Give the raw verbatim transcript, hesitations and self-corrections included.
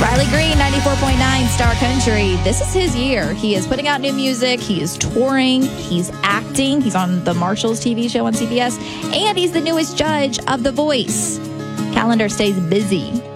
Riley Green, ninety-four point nine Star Country. This is his year. He is putting out new music. He is touring. He's acting. He's on the Marshalls T V show on C B S. And he's the newest judge of The Voice. Calendar stays busy.